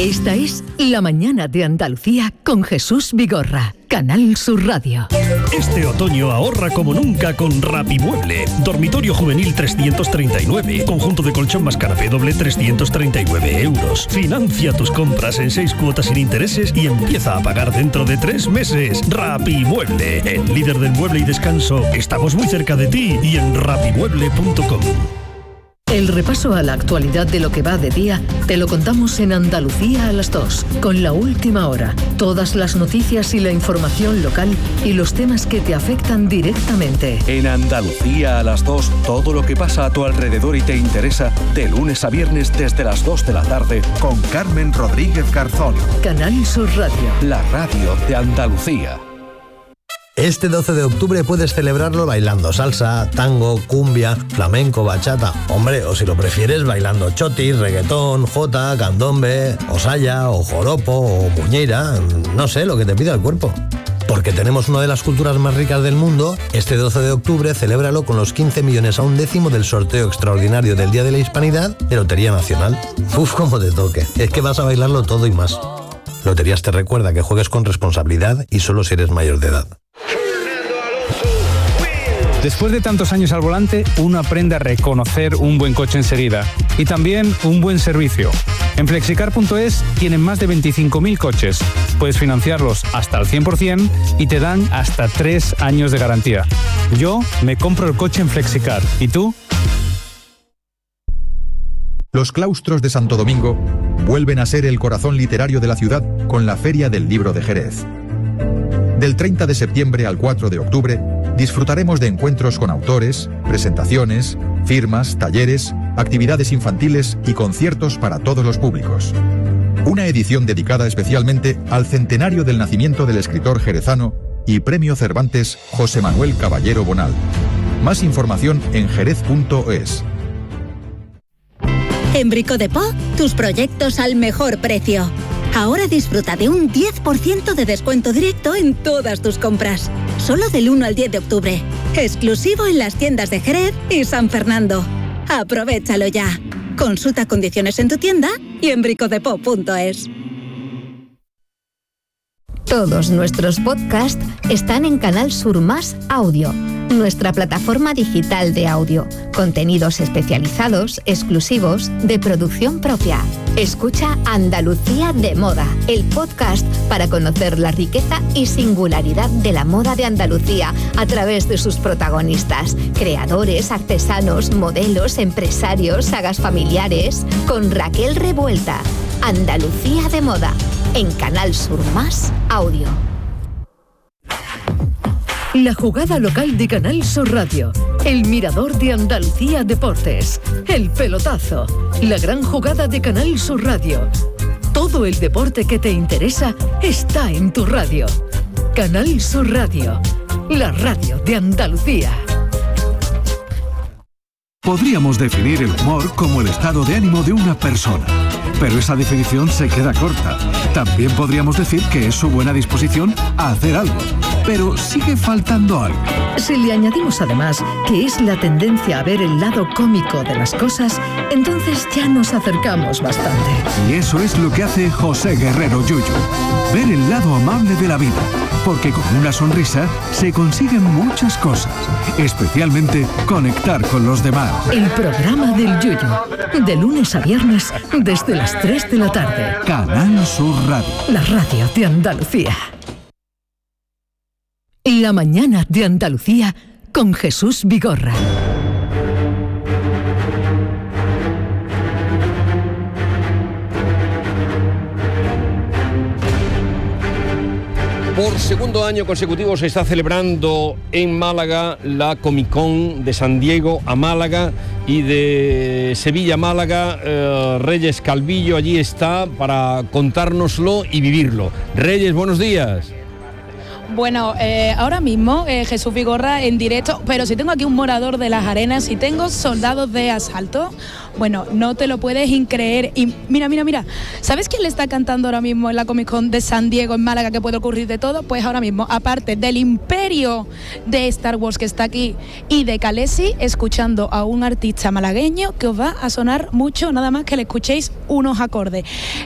Esta es La Mañana de Andalucía con Jesús Vigorra, Canal Sur Radio. Este otoño ahorra como nunca con Rapimueble. Dormitorio juvenil 339, conjunto de colchón más canapé doble 339 euros. Financia tus compras en 6 cuotas sin intereses y empieza a pagar dentro de 3 meses. Rapimueble, el líder del mueble y descanso. Estamos muy cerca de ti y en rapimueble.com. El repaso a la actualidad de lo que va de día te lo contamos en Andalucía a las 2, con La Última Hora. Todas las noticias y la información local y los temas que te afectan directamente. En Andalucía a las 2, todo lo que pasa a tu alrededor y te interesa, de lunes a viernes desde las 2 de la tarde, con Carmen Rodríguez Garzón. Canal Sur Radio. La radio de Andalucía. Este 12 de octubre puedes celebrarlo bailando salsa, tango, cumbia, flamenco, bachata. Hombre, o si lo prefieres, bailando chotis, reggaetón, jota, candombe, o saya, o joropo, o muñeira. No sé, lo que te pida el cuerpo. Porque tenemos una de las culturas más ricas del mundo, este 12 de octubre celébralo con los 15 millones a un décimo del sorteo extraordinario del Día de la Hispanidad de Lotería Nacional. Uf, como te toque. Es que vas a bailarlo todo y más. Loterías te recuerda que juegues con responsabilidad y solo si eres mayor de edad. Después de tantos años al volante, uno aprende a reconocer un buen coche enseguida y también un buen servicio. En Flexicar.es tienen más de 25.000 coches. Puedes financiarlos hasta el 100% y te dan hasta 3 años de garantía. Yo me compro el coche en Flexicar. ¿Y tú? Los claustros de Santo Domingo vuelven a ser el corazón literario de la ciudad con la Feria del Libro de Jerez. Del 30 de septiembre al 4 de octubre, disfrutaremos de encuentros con autores, presentaciones, firmas, talleres, actividades infantiles y conciertos para todos los públicos. Una edición dedicada especialmente al centenario del nacimiento del escritor jerezano y Premio Cervantes José Manuel Caballero Bonal. Más información en jerez.es. En Brico Dépôt, tus proyectos al mejor precio. Ahora disfruta de un 10% de descuento directo en todas tus compras. Solo del 1 al 10 de octubre. Exclusivo en las tiendas de Jerez y San Fernando. Aprovechalo ya. Consulta condiciones en tu tienda y en bricodepot.es. Todos nuestros podcasts están en Canal Sur Más Audio, nuestra plataforma digital de audio. Contenidos especializados, exclusivos, de producción propia. Escucha Andalucía de Moda, el podcast para conocer la riqueza y singularidad de la moda de Andalucía a través de sus protagonistas, creadores, artesanos, modelos, empresarios, sagas familiares, con Raquel Revuelta. Andalucía de Moda, en Canal Sur Más Audio. La jugada local de Canal Sur Radio, el mirador de Andalucía Deportes, el pelotazo, la gran jugada de Canal Sur Radio. Todo el deporte que te interesa está en tu radio. Canal Sur Radio, la radio de Andalucía. Podríamos definir el humor como el estado de ánimo de una persona, pero esa definición se queda corta. También podríamos decir que es su buena disposición a hacer algo, pero sigue faltando algo. Si le añadimos además que es la tendencia a ver el lado cómico de las cosas, entonces ya nos acercamos bastante. Y eso es lo que hace José Guerrero Yuyu. Ver el lado amable de la vida, porque con una sonrisa se consiguen muchas cosas, especialmente conectar con los demás. El programa del Yuyu, de lunes a viernes desde las 3 de la tarde. Canal Sur Radio. La radio de Andalucía. La mañana de Andalucía con Jesús Vigorra. Por segundo año consecutivo se está celebrando en Málaga la Comic Con de San Diego a Málaga y de Sevilla a Málaga. Reyes Calvillo allí está para contárnoslo y vivirlo. Reyes, buenos días. Bueno, ahora mismo Jesús Vigorra en directo, pero si tengo aquí un morador de las arenas, si tengo soldados de asalto, bueno, no te lo puedes creer. Y mira, ¿sabes quién le está cantando ahora mismo en la Comic Con de San Diego en Málaga que puede ocurrir de todo? Pues ahora mismo, aparte del imperio de Star Wars que está aquí y de Calesi, escuchando a un artista malagueño que os va a sonar mucho, nada más que le escuchéis unos acordes.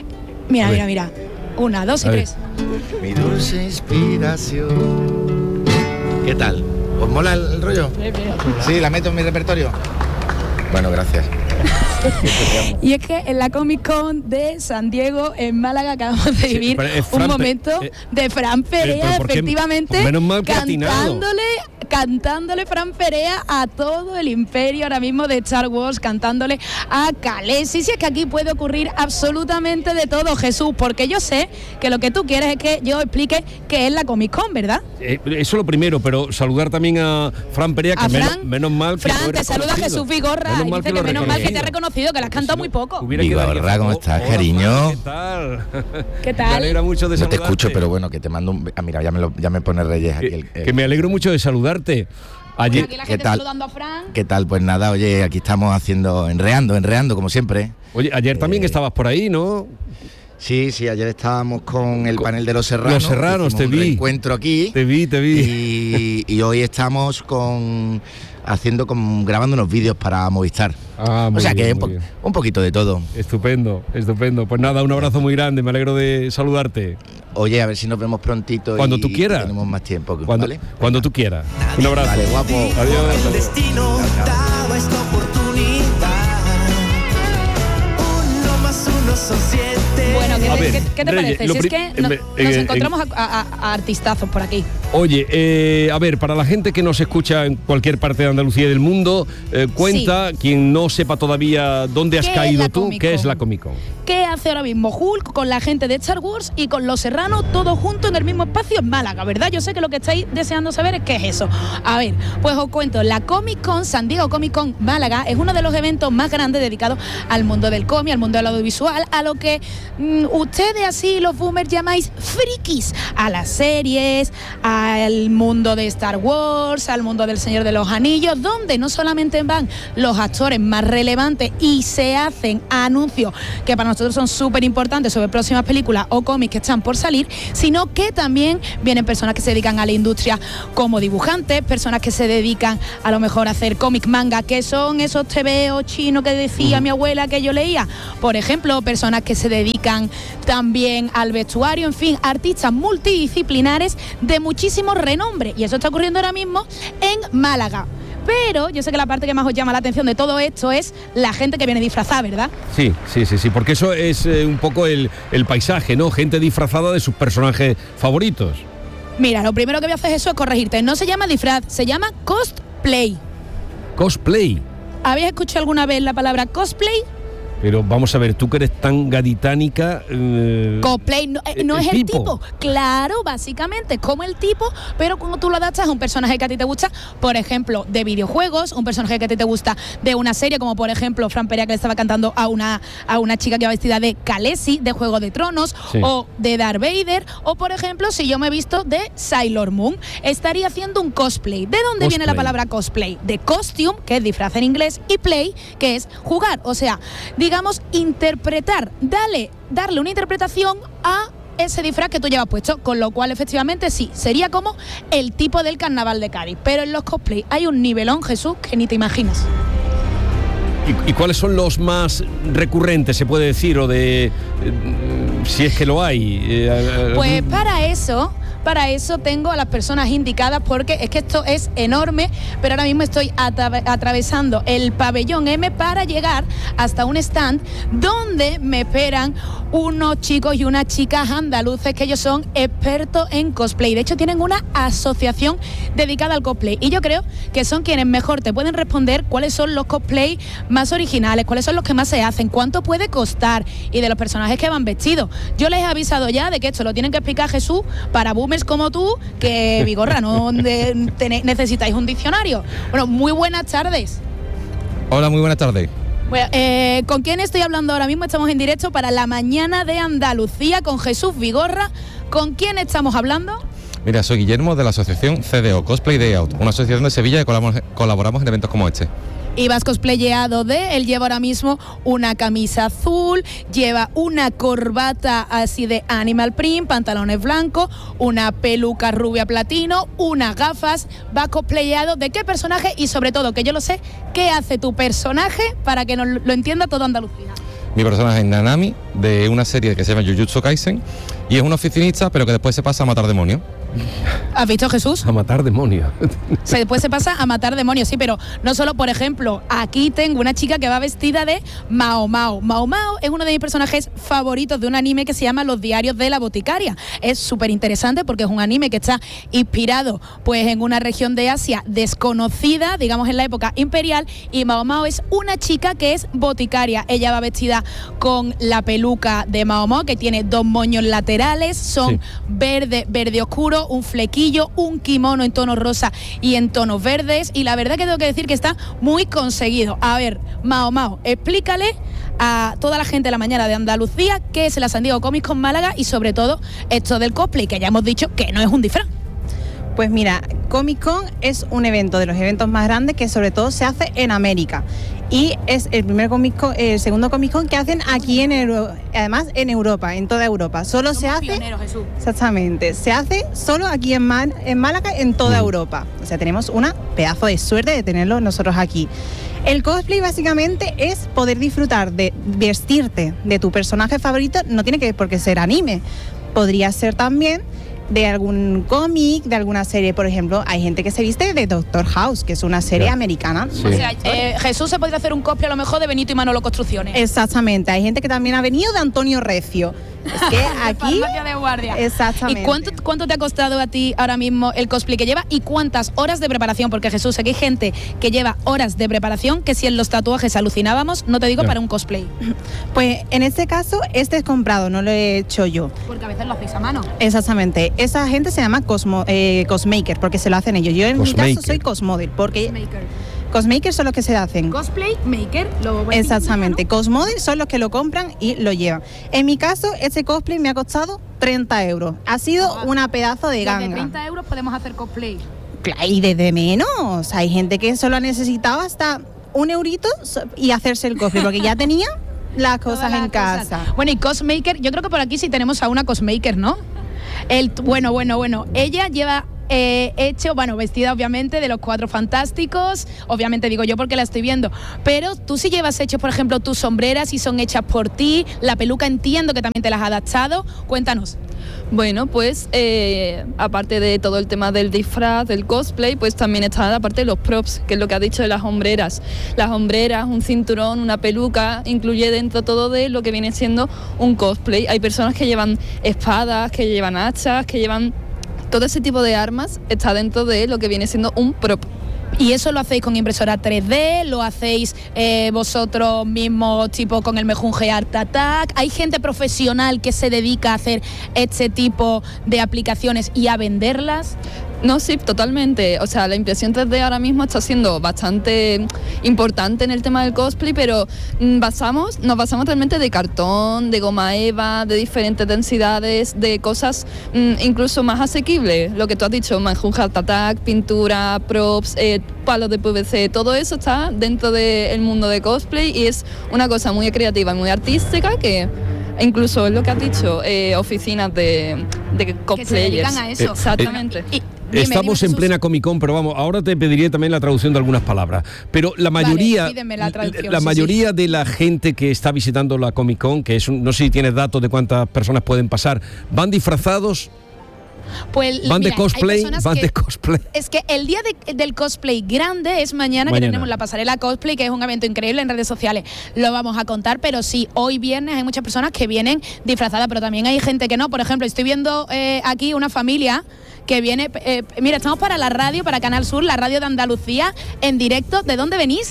Mira. 1, 2 y 3. Mi dulce inspiración. ¿Qué tal? ¿Os mola el rollo? Sí, la meto en mi repertorio. Bueno, gracias. Y es que en la Comic Con de San Diego, en Málaga, acabamos de vivir un momento de Fran Perea, efectivamente, menos mal que cantándole Fran Perea a todo el imperio ahora mismo de Star Wars, cantándole a Khaleesi. Si es que aquí puede ocurrir absolutamente de todo, Jesús, porque yo sé que lo que tú quieres es que yo explique qué es la Comic Con, ¿verdad? Eso lo primero, pero saludar también a Fran Perea, que menos mal que Fran, te saluda Jesús Vigorra, y dice que menos mal que te ha reconocido, que la has cantado muy poco. Vigorra, ¿cómo estás, cariño? ¿Qué tal? Me alegra mucho de saludarte. saludarte. No te escucho, pero bueno, que te mando un... mira, ya me pone Reyes aquí. Que me alegro mucho de saludarte. Ayer, aquí la gente saludando a Fran. ¿Qué tal? Pues nada, oye, aquí estamos enreando como siempre. Oye, ayer también estabas por ahí, ¿no? Sí, ayer estábamos con el panel de Los Serranos. Los Serranos, te vi. Encuentro aquí. Te vi. Y hoy estamos grabando unos vídeos para Movistar. O sea que un poquito de todo. Estupendo. Pues nada, un abrazo muy grande, me alegro de saludarte. Oye, a ver si nos vemos prontito. Cuando tú quieras. Tenemos más tiempo. ¿vale? Cuando tú quieras. Un abrazo. Vale, guapo. Adiós. El destino daba esta oportunidad. 1 + 1 son 7. Bueno, ¿qué te Reyes, parece? Si es que nos encontramos a artistazos por aquí. Oye, a ver, para la gente que nos escucha en cualquier parte de Andalucía y del mundo, cuenta, quien no sepa todavía dónde has caído tú, ¿qué es la Comic Con? ¿Qué hace ahora mismo Hulk con la gente de Star Wars y con Los Serranos, todos juntos en el mismo espacio en Málaga, verdad? Yo sé que lo que estáis deseando saber es qué es eso. A ver, pues os cuento, la Comic Con, San Diego Comic Con Málaga, es uno de los eventos más grandes dedicados al mundo del cómic, al mundo del audiovisual, a lo que ustedes así, los boomers, llamáis frikis, a las series, al mundo de Star Wars, al mundo del Señor de los Anillos, donde no solamente van los actores más relevantes y se hacen anuncios que para nosotros son súper importantes sobre próximas películas o cómics que están por salir, sino que también vienen personas que se dedican a la industria como dibujantes, personas que se dedican a lo mejor a hacer cómic manga, que son esos tebeos chinos que decía mi abuela que yo leía, por ejemplo, personas que se dedican también al vestuario, en fin, artistas multidisciplinares de muchísimo renombre, y eso está ocurriendo ahora mismo en Málaga. Pero yo sé que la parte que más os llama la atención de todo esto es la gente que viene disfrazada, ¿verdad? Sí, porque eso es un poco el paisaje, ¿no? Gente disfrazada de sus personajes favoritos. Mira, lo primero que voy a hacer eso es corregirte. No se llama disfraz, se llama cosplay. ¿Cosplay? ¿Habéis escuchado alguna vez la palabra cosplay? Pero vamos a ver, tú que eres tan gaditánica... Cosplay no es el tipo. Claro, básicamente es como el tipo, pero cuando tú lo adaptas a un personaje que a ti te gusta, por ejemplo, de videojuegos, un personaje que a ti te gusta de una serie, como por ejemplo Fran Perea, que le estaba cantando a una chica que va vestida de Khaleesi, de Juego de Tronos, sí, o de Darth Vader, o por ejemplo, si yo me he visto de Sailor Moon, estaría haciendo un cosplay. ¿De dónde viene la palabra cosplay? De costume, que es disfraz en inglés, y play, que es jugar, o sea, digamos, interpretar, darle una interpretación a ese disfraz que tú llevas puesto, con lo cual efectivamente sí, sería como el tipo del carnaval de Cádiz, pero en los cosplays hay un nivelón, Jesús, que ni te imaginas. ¿Y cuáles son los más recurrentes, se puede decir, o de si es que lo hay? Pues para eso tengo a las personas indicadas, porque es que esto es enorme, pero ahora mismo estoy atravesando el pabellón M para llegar hasta un stand donde me esperan unos chicos y unas chicas andaluces que ellos son expertos en cosplay. De hecho, tienen una asociación dedicada al cosplay y yo creo que son quienes mejor te pueden responder cuáles son los cosplay más originales, cuáles son los que más se hacen, cuánto puede costar y de los personajes que van vestidos. Yo les he avisado ya de que esto lo tienen que explicar Jesús para boomers como tú, que Vigorra, no necesitáis un diccionario. Bueno, muy buenas tardes. Hola, muy buenas tardes. Bueno, ¿con quién estoy hablando ahora mismo? Estamos en directo para La Mañana de Andalucía con Jesús Vigorra. ¿Con quién estamos hablando? Mira, soy Guillermo de la asociación CDO, Cosplay Day Out, una asociación de Sevilla que colaboramos en eventos como este. Y vas cosplayado él lleva ahora mismo una camisa azul, lleva una corbata así de animal print, pantalones blancos, una peluca rubia platino, unas gafas. Va cosplayado ¿de qué personaje? Y sobre todo, que yo lo sé, ¿qué hace tu personaje para que nos lo entienda todo Andalucía? Mi personaje es Nanami, de una serie que se llama Jujutsu Kaisen, y es un oficinista, pero que después se pasa a matar demonios. ¿Has visto, Jesús? A matar demonios. Después se pasa a matar demonios, sí, pero no solo, por ejemplo, aquí tengo una chica que va vestida de Mao Mao. Mao Mao es uno de mis personajes favoritos de un anime que se llama Los Diarios de la Boticaria. Es súper interesante porque es un anime que está inspirado pues en una región de Asia desconocida, digamos en la época imperial, y Mao Mao es una chica que es boticaria. Ella va vestida con la peluca de Mao Mao, que tiene 2 moños laterales, son verde oscuro, un flequillo, un kimono en tono rosa y en tonos verdes, y la verdad que tengo que decir que está muy conseguido. A ver, Mao Mao, explícale a toda la gente de la mañana de Andalucía qué es la San Diego Comic Con Málaga y sobre todo esto del cosplay, que ya hemos dicho que no es un disfraz. Pues mira, Comic Con es un evento de los eventos más grandes que sobre todo se hace en América. Y es el segundo Comic Con que hacen aquí además en Europa, en toda Europa. Solo se hace, Jesús. Exactamente, se hace solo aquí en Málaga, en toda Europa. O sea, tenemos una pedazo de suerte de tenerlo nosotros aquí. El cosplay básicamente es poder disfrutar de vestirte de tu personaje favorito, no tiene que por qué ser anime. Podría ser también de algún cómic, de alguna serie. Por ejemplo, hay gente que se viste de Doctor House, que es una serie americana. Sí. O sea, Jesús se podría hacer un cosplay a lo mejor de Benito y Manolo Construcciones. Exactamente. Hay gente que también ha venido de Antonio Recio. Es que aquí... Farmacia de guardia. Exactamente. ¿Y cuánto te ha costado a ti ahora mismo el cosplay que lleva y cuántas horas de preparación? Porque Jesús, aquí hay gente que lleva horas de preparación, que si en los tatuajes alucinábamos, no te digo para un cosplay. Pues en este caso, este es comprado, no lo he hecho yo. Porque a veces lo hacéis a mano. Exactamente. Esa gente se llama cosmaker, porque se lo hacen ellos. Yo en mi caso soy cosmodel, porque... Cosmakers son los que se hacen. Cosplay maker, exactamente. ¿No? Cosmodel son los que lo compran y lo llevan. En mi caso, ese cosplay me ha costado 30 euros. Ha sido una pedazo de ganga. De 30 euros podemos hacer cosplay. Y desde menos. Hay gente que solo ha necesitado hasta 1 eurito y hacerse el cosplay, porque ya tenía las cosas en casa. Bueno, y cosmaker, yo creo que por aquí sí tenemos a una cosmaker, ¿no? Bueno. Ella lleva... hecho, vestida obviamente de los 4 Fantásticos, obviamente digo yo porque la estoy viendo, pero tú sí llevas hechos, por ejemplo, tus sombreras y son hechas por ti, la peluca entiendo que también te las has adaptado, cuéntanos. Bueno, pues aparte de todo el tema del disfraz, del cosplay, pues también está la parte de los props, que es lo que ha dicho de las hombreras. Las hombreras, un cinturón, una peluca, incluye dentro todo de lo que viene siendo un cosplay. Hay personas que llevan espadas, que llevan hachas, que llevan... Todo ese tipo de armas está dentro de lo que viene siendo un prop. ¿Y eso lo hacéis con impresora 3D? ¿Lo hacéis vosotros mismos, tipo con el mejunje Art Attack? ¿Hay gente profesional que se dedica a hacer este tipo de aplicaciones y a venderlas? No, sí, totalmente. O sea, la impresión 3D ahora mismo está siendo bastante importante en el tema del cosplay, pero nos basamos realmente de cartón, de goma eva, de diferentes densidades, de cosas incluso más asequibles. Lo que tú has dicho, mejunje Art Attack, pintura, props, palos de PVC, todo eso está dentro del mundo de cosplay y es una cosa muy creativa y muy artística que... Incluso es lo que has dicho, oficinas de cosplayers. Que se dedican a eso. Exactamente. Estamos en plena Comic Con, pero vamos, ahora te pediría también la traducción de algunas palabras. Pero la mayoría, mayoría de la gente que está visitando la Comic Con, que es no sé si tienes datos de cuántas personas pueden pasar, ¿van disfrazados? Pues, van de cosplay. Es que el día del cosplay grande es mañana, que tenemos la pasarela cosplay, que es un evento increíble en redes sociales. Lo vamos a contar, pero sí, hoy viernes hay muchas personas que vienen disfrazadas, pero también hay gente que no. Por ejemplo, estoy viendo aquí una familia que viene, mira, estamos para la radio, para Canal Sur, la radio de Andalucía, en directo. ¿De dónde venís?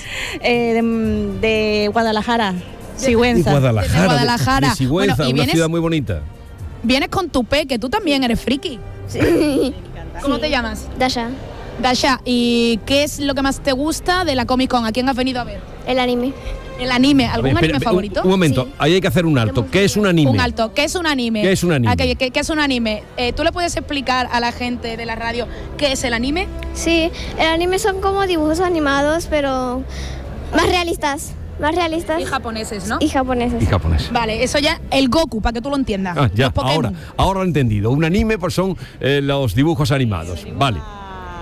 De Guadalajara, Sigüenza. De Guadalajara. De Sigüenza, una ciudad muy bonita. Vienes con tu que tú también eres friki. Sí. ¿Cómo te llamas? Dasha. Dasha, ¿y qué es lo que más te gusta de la Comic Con? ¿A quién has venido a ver? El anime. ¿El anime? ¿Algún anime favorito? Un momento, sí. Ahí hay que hacer un alto. ¿Qué es un anime? Un alto. ¿Qué es un anime? ¿Qué es un anime? ¿Qué es un anime? ¿Tú le puedes explicar a la gente de la radio qué es el anime? Sí, el anime son como dibujos animados, pero más realistas. Más realistas. Y japoneses, ¿no? Y japoneses. Vale, eso ya, el Goku, para que tú lo entiendas. Ah, ya, ahora lo he entendido. Un anime pues son los dibujos animados. Vale.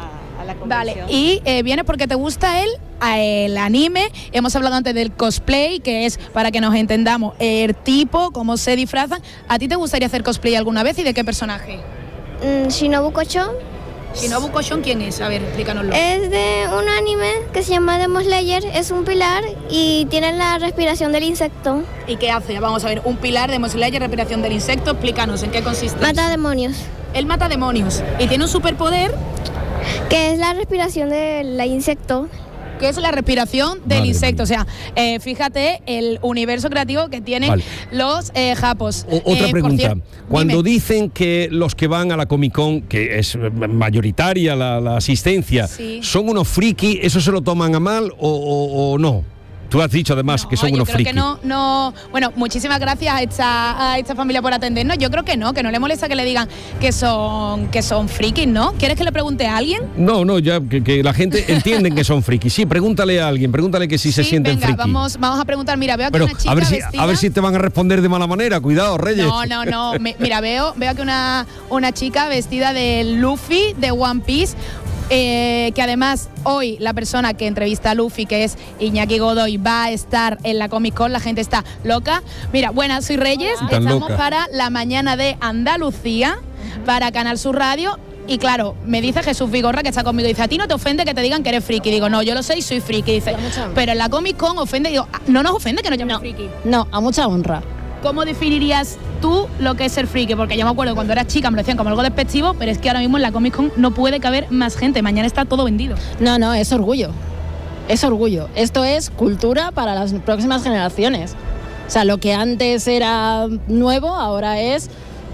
la convención. Vale, y vienes porque te gusta el anime. Hemos hablado antes del cosplay, que es, para que nos entendamos, el tipo, cómo se disfrazan. ¿A ti te gustaría hacer cosplay alguna vez y de qué personaje? Shinobu Kochon. Shinobu Kochon, ¿quién es? A ver, explícanoslo. Es de un anime que se llama Demon Slayer, es un pilar y tiene la respiración del insecto. ¿Y qué hace? Vamos a ver, un pilar de Demon Slayer, respiración del insecto, explícanos, ¿en qué consiste? Mata demonios. Él mata demonios y tiene un superpoder que es la respiración del insecto. Que es la respiración del insecto. O sea, fíjate el universo creativo que tienen los japos. Otra pregunta. Cuando dicen que los que van a la Comic Con, que es mayoritaria la asistencia, son unos friki, ¿eso se lo toman a mal o no? Tú has dicho además que son unos frikis. Creo que no. Bueno, muchísimas gracias a esta familia por atendernos. Yo creo que no le molesta que le digan que son frikis, ¿no? ¿Quieres que le pregunte a alguien? No, ya que la gente entiende que son frikis. Sí, pregúntale a alguien, pregúntale que si se sienten frikis. Vamos a preguntar. Mira, veo aquí una chica vestida. A ver si te van a responder de mala manera. Cuidado, Reyes. No. Mira, veo aquí una chica vestida de Luffy, de One Piece. Que además hoy la persona que entrevista a Luffy, que es Iñaki Godoy, va a estar en la Comic Con. La gente está loca. Mira, buenas, soy Reyes. Estamos para la mañana de Andalucía, para Canal Sur Radio. Y claro, me dice Jesús Vigorra, que está conmigo, dice, ¿a ti no te ofende que te digan que eres friki? Digo, no, yo lo sé y soy friki. Dice, pero en la Comic Con ofende. Digo, ¿no nos ofende que nos llamen friki? No, a mucha honra. ¿Cómo definirías tú lo que es ser friki? Porque yo me acuerdo cuando era chica me lo decían como algo despectivo, pero es que ahora mismo en la Comic Con no puede caber más gente. Mañana está todo vendido. No, es orgullo. Es orgullo. Esto es cultura para las próximas generaciones. O sea, lo que antes era nuevo, ahora es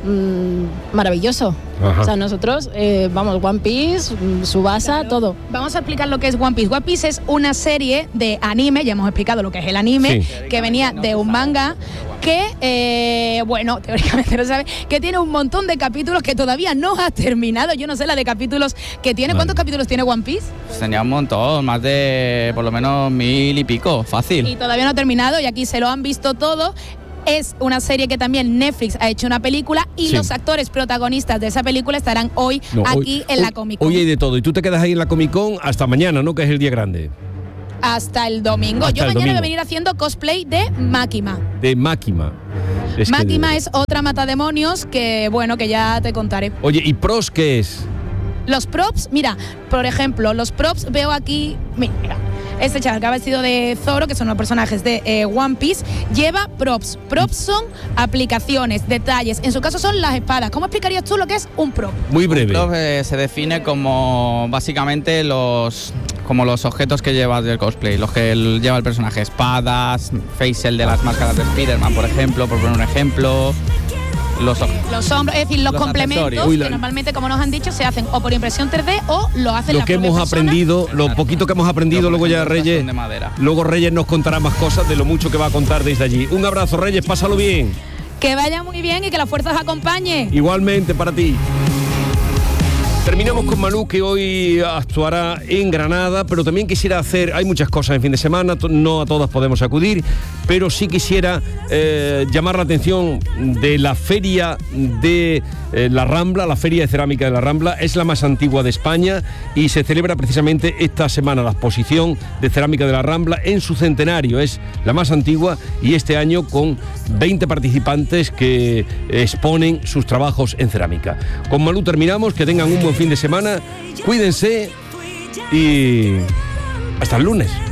maravilloso. Ajá. O sea, nosotros, One Piece, Tsubasa, todo. Vamos a explicar lo que es One Piece. One Piece es una serie de anime, ya hemos explicado lo que es el anime, que venía de un manga que, teóricamente no sabe, que tiene un montón de capítulos que todavía no ha terminado. Yo no sé la de capítulos que tiene. ¿Cuántos capítulos tiene One Piece? Pues tenía un montón, más de por lo menos 1000 y pico, fácil. Y todavía no ha terminado y aquí se lo han visto todo. Es una serie que también Netflix ha hecho una película y los actores protagonistas de esa película estarán hoy aquí en la Comic Con. Hoy hay de todo y tú te quedas ahí en la Comic Con hasta mañana, ¿no? Que es el día grande. Hasta el domingo. Yo mañana voy a venir haciendo cosplay de Máquina. De Máquina. Máquina es otra matademonios que ya te contaré. Oye, ¿y pros qué es? Los props, mira, por ejemplo, los props veo aquí, mira. Este chaval que ha vestido de Zoro, que son los personajes de One Piece, lleva props. Props son aplicaciones, detalles. En su caso son las espadas. ¿Cómo explicarías tú lo que es un prop? Muy breve. Un prop se define como básicamente los objetos que llevas del cosplay, los que lleva el personaje. Espadas, facial de las máscaras de Spider-Man, por ejemplo, por poner un ejemplo. Los hombros, es decir, los complementos que normalmente, como nos han dicho, se hacen o por impresión 3D o lo hacen la propia persona. Lo que hemos aprendido, lo poquito que hemos aprendido, luego ya Reyes, luego Reyes nos contará más cosas de lo mucho que va a contar desde allí. Un abrazo, Reyes, pásalo bien. Que vaya muy bien y que la fuerza os acompañe. Igualmente para ti. Terminamos con Malú, que hoy actuará en Granada, pero también quisiera hacer, hay muchas cosas en fin de semana, no a todas podemos acudir, pero sí quisiera llamar la atención de la feria de La Rambla, la feria de cerámica de La Rambla. Es la más antigua de España y se celebra precisamente esta semana la exposición de cerámica de La Rambla en su centenario. Es la más antigua y este año con 20 participantes que exponen sus trabajos en cerámica. Con Malú terminamos, que tengan un buen fin de semana, cuídense y hasta el lunes.